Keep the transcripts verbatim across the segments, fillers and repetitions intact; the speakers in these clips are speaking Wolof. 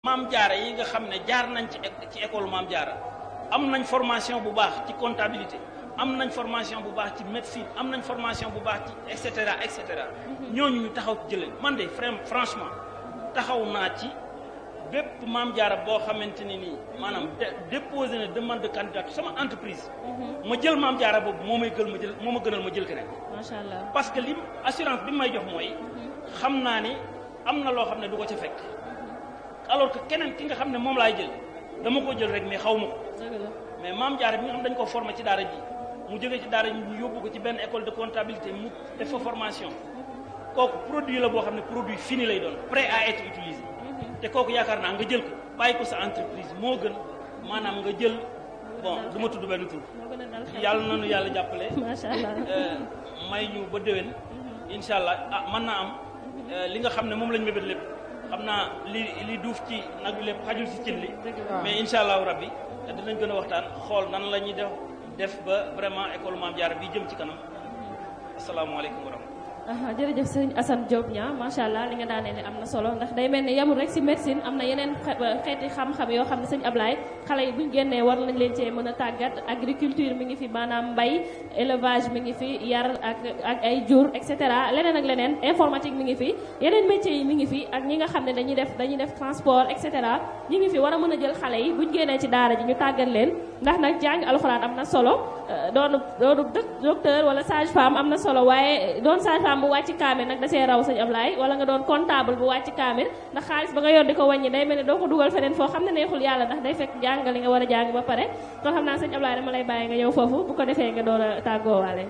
maam jaara yi nga xam ne jaar nañ ci ci école maam jaara am nañ formation bu baax ci comptabilité am nañ formation bu baax ci médecine am nañ formation bu baax ci et cetera et cetera ñooñu ñu taxaw ci jëlee man de franchement taxaw naa ci bépp maam jaara boo xamante ne nii maanaam déposé na demande de candidature sama entreprise. ma jël maam jaara boobu moo may gël ma jël moo ma gënal ma jël keneen. macha allah parce que li assurance bi may jox mooy. xam naa ni am na loo xam ne du ko ca fekk. alors que keneen ki nga xam ne moom laay jël dama ko jël rek mais xaw ma ko. mais maam jaara bi nga xam dañ ko formé ci daara ji mu jógee ci daara ji ñu yóbbu ko ci benn école de comptabilité mu def fa formation kooku produit la boo xam ne produit fini lay doon prêt à être utilisé. te kooku yaakaar naa nga jël ko bàyyi ko sa entreprise moo gën maanaam nga jël bon du ma tudd benn tur yàlla nanu yàlla jàppale macha allah may ñu ba déwén incha allah ah mën naa am li nga xam ne moom lañ mébét lépp xam naa li li duuf ci nag bi lépp xajul si cin li mais incha allahu rabbi dinañ gën a waxtaan xool nan la ñuy def def ba vraiment école Mame Diarra bi jëm ci kanam asalaamaaleykum wa rahmatulah. jërëjëf sëñ Assane Diop ñaa macha allah li nga daanee ne am na solo ndax day mel ni yamul rek si médecine am na yeneen xeeti xam-xam yoo xam ne sëñ Ablaye xale yi buñ génnee war nañ leen cee mën a tàggat agriculture mi ngi fi maanaam mbay élevage mi ngi fi yar ak ak ay jur et cetera leneen ak leneen informatique mi ngi fi yeneen métiers yi mi ngi fi ak ñi nga xam ne dañuy def dañuy def transport et cetera ñi ngi fi war a mën a jël xale yi buñ génnee ci daara ji ñu tàggat leen ndax nag jàng alxuraan am na solo doonu doonu docteur wala sage femme am na solo waaye doon sage femme bu wàcc kaamil nag da see raw sëñ Ablaye wala nga doon comptable bu wàcc kaamil ndax xaalis ba nga yor di ko wàññi day mel ni doo ko dugal feneen foo xam ne neexul yàlla ndax day fekk jàng li nga war a jàng ba pare kon xam naa sëñ Ablaye dama lay bàyyi nga ñëw foofu bu ko defee nga door a tàggoowaale.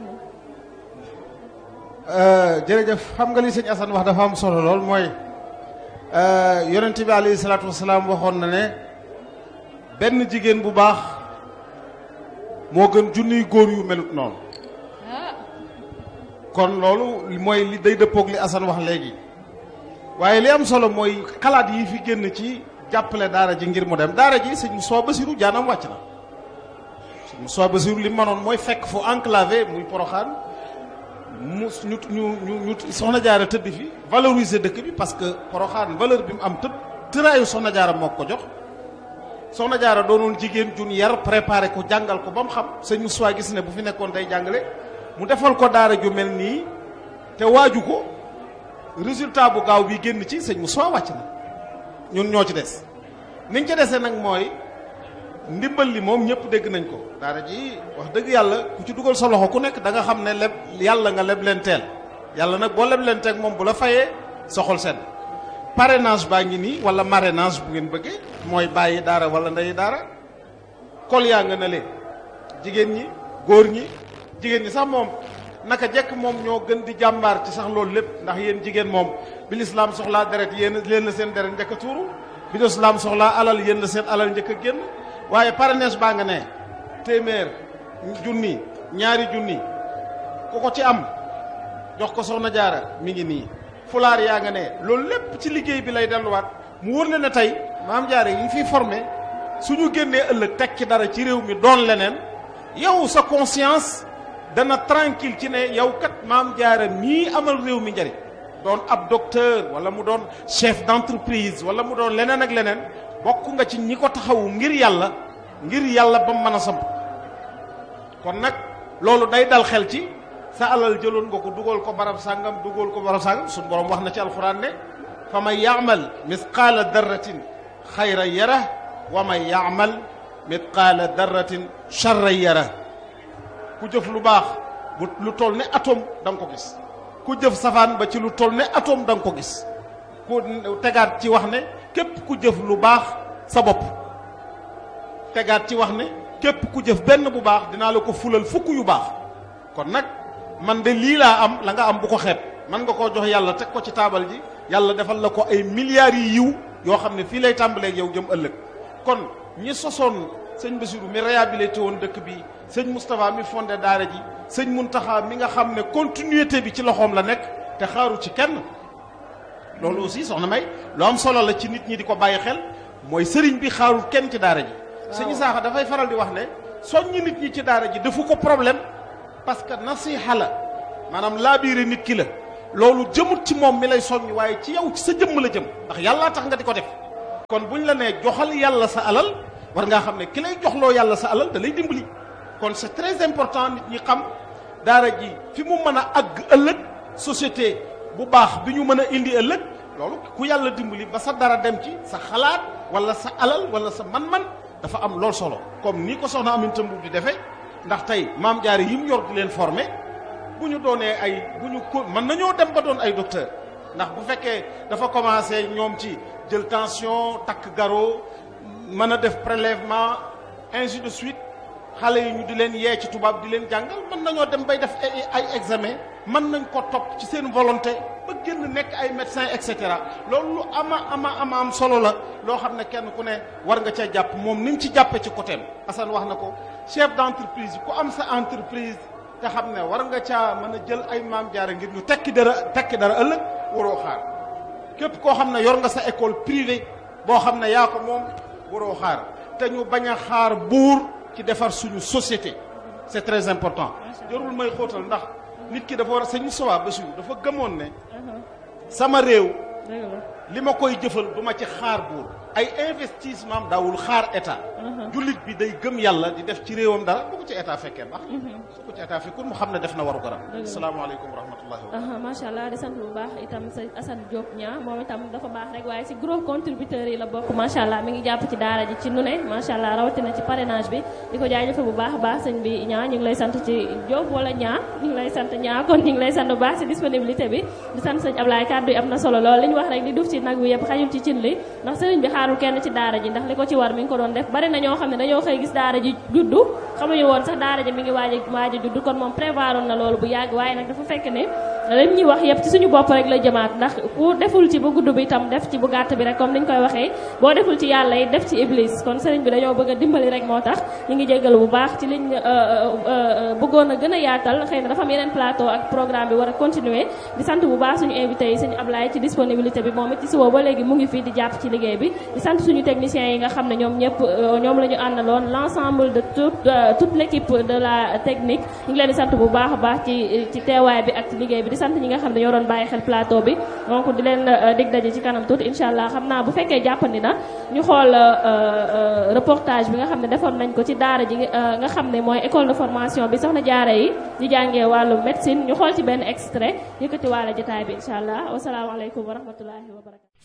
jërëjëf xam nga li sëñ Assane wax dafa am solo lool mooy yonent bi alayhi salaatu wasalaam waxoon na ne benn jigéen bu baax moo gën junniy góor yu melut noonu kon loolu mooy li day dëppoog li Assane wax léegi waaye li am solo mooy xalaat yi fi génn ci jàppale daara ji ngir mu dem daara ji sëñ Moussa Bassirou jaanam wàcc na sëñ Moussa Bassirou li mënoon mooy fekk fu enclavé muy Porokhane mu ñu ñu ñu ñu soxna jaara tëdd fi valoriser dëkk bi parce que Porokhane valeur bi mu am tëdd tëraayu soxna jaara moo ko jox soxna jaara doonoon jigéen jun yar préparé ko jàngal ko ba mu xam sëñ Moussa gis ne bu fi nekkoon day jàngale mu defal ko daara ju mel nii te waaju ko résultat bu gaaw bi génn ci sëñ Moussa wàcc na ñun ñoo ci des niñ ca desee nag mooy ndimbal li moom ñëpp dégg nañ ko daara ji wax dëgg yàlla ku ci dugal sa loxo ku nekk da nga xam ne leb yàlla nga leb leen teel yàlla nag boo leb leen teel moom bu la fayee soxol seen parrainage baa ngi nii wala marrainage bu ngeen bëggee mooy bàyyi daara wala ndeyi daara kol yaa nga ne leen jigéen ñi góor ñi jigéen ñi sax moom naka jekk moom ñoo gën di jàmbaar ci sax loolu lépp ndax yéen jigéen moom bi lislaam soxlaa deret yéen leen la seen deret njëkk a tuuru bi lislaam soxlaa alal yéen la seen alal njëkk a génn waaye parrainage baa nga ne téeméer junni ñaari junni ku ko ci am jox ko soxna jaara mi ngi nii fulaar yaa nga ne loolu lépp ci liggéey bi lay delluwaat mu wóor na ne tey maam jaara yi fi formé suñu génnee ëllëg teg ci dara ci réew mi doon leneen yow sa conscience dana tranquille ci ne yow kat maam jaara mii amal réew mi njariñ doon ab docteur wala mu doon chef d'entreprise wala mu doon leneen ak leneen bokk nga ci ñi ko taxawu ngir yàlla ngir yàlla ba mu mën a samp kon nag loolu day dal xel ci sa alal jëloon nga ko dugal ko barab sàngam dugal ko barab sàngam suñu borom wax na ci alxuraan ne fa man yaamal misqaala darratin xayran yara wa man yaamal misqaala darratin charran yara ku jëf lu baax bu lu toll ne atome da nga ko gis ku jëf safaan ba ci lu toll ne atome da nga ko gis ku tegaat ci wax ne képp ku jëf lu baax sa bopp tegaat ci wax ne képp ku jëf benn bu baax dinaa la ko fulal fukk yu baax kon nag man de lii laa am la nga am bu ko xeeb man nga koo jox yàlla teg ko ci taabal ji yàlla defal la ko ay milliards yi yiw yoo xam ne fii lay tàmbaleeg yow jëm ëllëg kon ñi sosoon sëñ Bassirou mi réhabilité woon dëkk bi sëñ Moustapha mi fondé daara ji sëñ Muntaxa mi nga xam ne continuité bi ci loxoom la nekk te xaaru ci kenn loolu aussi soxna May lu am solo la ci nit ñi di ko bàyyi xel mooy sëriñ bi xaarul kenn ci daara ji sëñ Isaaxa dafay faral di wax ne soññi nit ñi ci daara ji defu ko problème parce que nasiha la maanaam laabiire nit ki la loolu jëmut ci moom mi lay soññ waaye ci yow ci sa jëmm la jëm ndax yàllaa tax nga di ko def kon buñ la nee joxal yàlla sa alal war ngaa xam ne ki lay joxloo yàlla sa alal da lay dimbali kon c'est très important nit ñi xam daara ji fi mu mën a àgg ëllëg société bu baax bi ñu mën a indi ëllëg loolu ku yàlla dimbali ba sa dara dem ci sa xalaat wala sa alal wala sa man-man dafa am lool solo comme ni ko soxna Aminata Mbuub di defee ndax tey maam jaare yi mu yor di leen formé bu ñu doonee ay bu ñu ko mën nañoo dem ba doon ay docteur ndax bu fekkee dafa commencé ñoom ci jël tension takk garrot mën a def prélèvement ainsi de suite xale yi ñu di leen yee ci tubaab di leen jàngal mën nañoo dem bay def ay ay examen mën nañ ko topp ci seen volonté ba génn nekk ay médecin et cetera loolu lu ama ama ama am solo la loo xam ne kenn ku ne war nga cee jàpp moom ni mu ci jàppe ci côté am Assane wax na ko chef d'entreprise yi ku am sa entreprise te xam ne war nga caa mën a jël ay maam jaare ngir ñu tekki dara tekki dara ëllëg waroo xaar képp koo xam ne yor nga sa école privée boo xam ne yaa ko moom waroo xaar te ñu bañ a xaar buur ci defar suñu société c'est très important jarul may xóotal ndax nit ki dafa war a sëñ Sowa ba suñu dafa gëmoon ne sama réew li ma koy jëfal du ma ci xaar buur ay investissement daawul xaar état jullit bi day gëm yàlla di def ci réewam dara bu ko ci état fekkee ndax su ko ci état fekkul mu xam ne def na waru garam asalaamaaleykum wa rahmatullahi wa barakatuh macha allah di sant bu baax itam sëñ Assane Diop Niang moom itam dafa baax rek waaye ci gros contributeurs yi la bokk macha allah mi ngi jàpp ci daara ji ci nu ne macha allah rawatina ci parrainage bi di ko jaajëfal bu baax a baax sëñ bi Niang ñu ngi lay sant ci Diop wala Niang ñu ngi lay sant Niang kon ñu ngi lay sant bu baax ci disponibilité bi di sant sëñ Ablaye kàddu yi am na solo lool li ñu wax rek di duf ci nag wi yëpp xajul ci cin li ndax sëriñ bi xaarul kenn ci daara ji ndax li ko ci war mi ngi ko doon def bari na ñoo xam ne dañoo xëy gis daara ji juddu xamuñu woon sax daara ji mi ngi waaj a waaj a juddu kon moom prévoiroon na loolu bu yàgg waaye nag dafa fekk ne lim ñuy wax yëpp ci suñu bopp rek la jëmaat ndax ku deful ci bu gudd bi itam def ci bu gàtt bi rek comme niñ koy waxee boo deful ci yàlla yi def ci iblis kon sëriñ bi dañoo bëgg a dimbali rek moo tax ñu ngi jéggalu bu baax ci liñ bëggoon a gën a yaatal xëy na dafa am yeneen plateau ak programme bi war a continuer di sant bu baax suñu invité yi suñu Ablaye ci disponibilité bi moom it ci suba ba léegi mu ngi fii di jàpp ci liggéey bi di sant suñu techniciens yi nga xam ne ñoom ñëpp ñoom la ñu àndaloon l'ensemble de toute toute l'équipe de la technique ñu ngi leen di sant bu baax a baax ci ci teewaay bi ak ci liggéey bi di sant ñi nga xam ne ñoo doon bàyyi xel plateau bi donc di leen dig daje ci kanam tuuti incha allah xam naa bu fekkee jàppandi na ñu xool reportage bi nga xam ne defoon nañ ko ci daara ji nga xam ne mooy école de formation bi soxna jaare yi di jàngee wàllu médecine ñu xool ci benn extrait yëkkati wàlla jotaay bi incha allah wasalaamaaleykum wa rahmatullahi wa barakatu